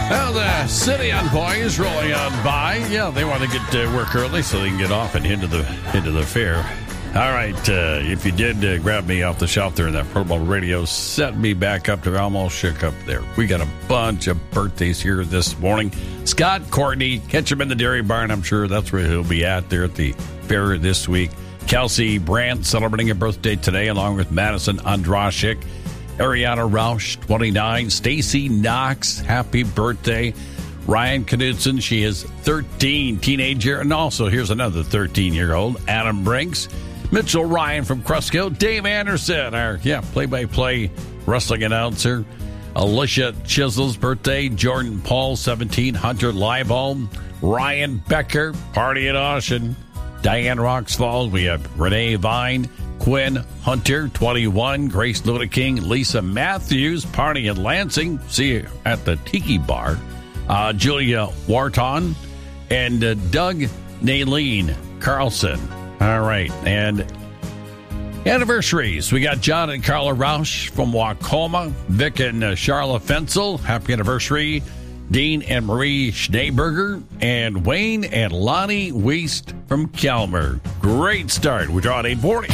Well, the City on Boys rolling on by. Yeah, they want to get to work early so they can get off and into the fair. All right, if you did grab me off the shelf there in that portable radio, set me back up to almost shook up there. We got a bunch of birthdays here this morning. Scott Courtney, catch him in the Dairy Barn. I'm sure that's where he'll be at there at the fair this week. Kelsey Brandt celebrating a birthday today along with Madison Andrashik. Ariana Roush, 29. Stacy Knox, happy birthday. Ryan Knudsen, she is 13, teenager. And also, here's another 13-year-old, Adam Brinks. Mitchell Ryan from Cruskill. Dave Anderson, our play-by-play wrestling announcer. Alicia Chisel's birthday. Jordan Paul, 17. Hunter Leibald. Ryan Becker, party at Ocean. Diane Roxfall. We have Renee Vine. Quinn Hunter, 21. Grace Ludeking. Lisa Matthews, party in Lansing. See you at the Tiki Bar. Julia Wharton. And Doug Naileen Carlson. All right. And anniversaries. We got John and Carla Roush from Wacoma. Vic and Charla Fensel. Happy anniversary. Dean and Marie Schneeberger, and Wayne and Lonnie Weist from Calmer. Great start. We draw at 8:40.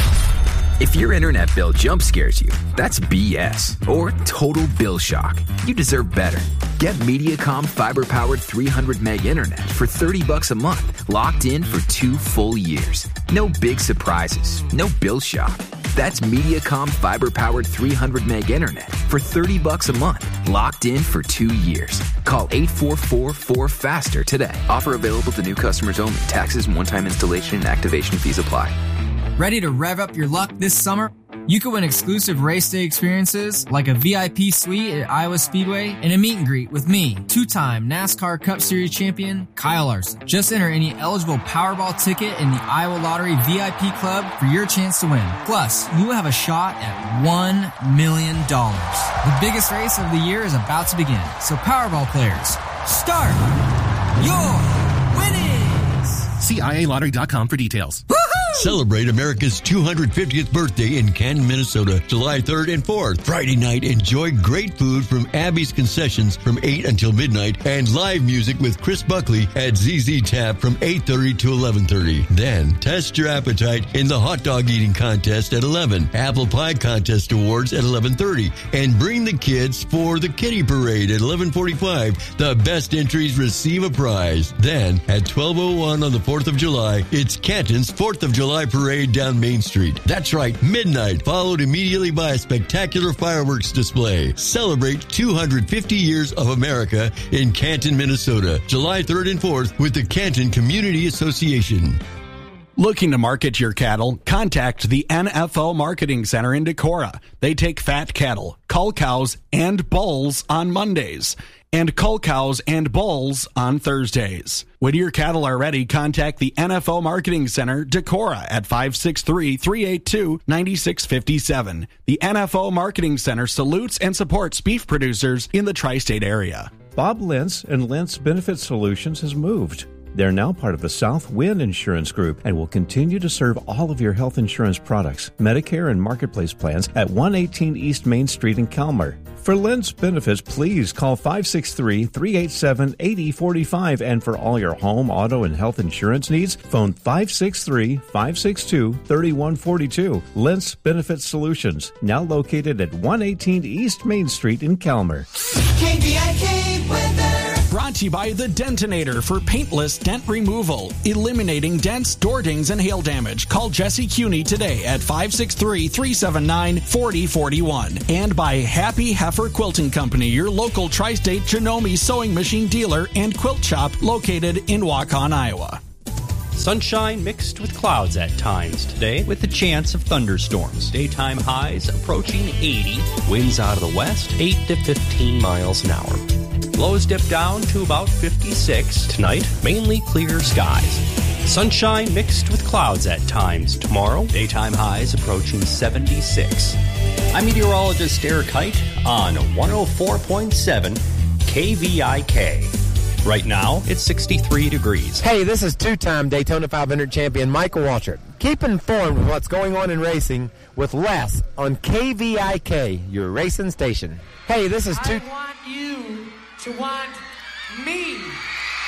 If your internet bill jump scares you, that's BS or total bill shock. You deserve better. Get Mediacom fiber-powered 300 meg internet for $30 a month, locked in for 2 full years. No big surprises, no bill shock. That's Mediacom fiber-powered 300 meg internet for $30 a month, locked in for 2 years. Call 844-4FASTER today. Offer available to new customers only. Taxes and one-time installation and activation fees apply. Ready to rev up your luck this summer? You can win exclusive race day experiences like a VIP suite at Iowa Speedway and a meet and greet with me, 2-time NASCAR Cup Series champion Kyle Larson. Just enter any eligible Powerball ticket in the Iowa Lottery VIP Club for your chance to win. Plus, you will have a shot at $1 million. The biggest race of the year is about to begin. So Powerball players, start your winnings! See IALottery.com for details. Celebrate America's 250th birthday in Canton, Minnesota, July 3rd and 4th. Friday night, enjoy great food from Abby's Concessions from 8 until midnight and live music with Chris Buckley at ZZ Tap from 8:30 to 11:30. Then, test your appetite in the hot dog eating contest at 11, apple pie contest awards at 11:30, and bring the kids for the kitty parade at 11:45. The best entries receive a prize. Then, at 12:01 on the 4th of July, it's Canton's 4th of July parade down Main Street. That's right, midnight, followed immediately by a spectacular fireworks display. Celebrate 250 years of America in Canton, Minnesota, July 3rd and 4th with the Canton Community Association. Looking to market your cattle? Contact the NFL Marketing Center in Decorah. They take fat cattle, cull cows, and bulls on Mondays, and cull cows and bulls on Thursdays. When your cattle are ready, contact the NFL Marketing Center, Decorah, at 563-382-9657. The NFL Marketing Center salutes and supports beef producers in the tri-state area. Bob Lentz and Lentz Benefit Solutions has moved. They're now part of the South Wind Insurance Group and will continue to serve all of your health insurance products, Medicare and Marketplace plans at 118 East Main Street in Calmer. For Lentz benefits, please call 563-387-8045. And for all your home, auto, and health insurance needs, phone 563-562-3142. Lentz Benefit Solutions, now located at 118 East Main Street in Calmer. KVIK weather. Brought to you by the Dentinator for paintless dent removal, eliminating dents, door dings, and hail damage. Call Jesse Cuney today at 563-379-4041. And by Happy Heifer Quilting Company, your local tri-state Janome sewing machine dealer and quilt shop located in Waukon, Iowa. Sunshine mixed with clouds at times today with a chance of thunderstorms. Daytime highs approaching 80. Winds out of the west 8 to 15 miles an hour. Lows dip down to about 56 tonight, mainly clear skies. Sunshine mixed with clouds at times tomorrow. Daytime highs approaching 76. I'm meteorologist Eric Height on 104.7 KVIK. Right now, it's 63 degrees. Hey, this is 2-time Daytona 500 champion Michael Waltrip. Keep informed with what's going on in racing with Les on KVIK, your racing station. Hey, this is I want you to want me.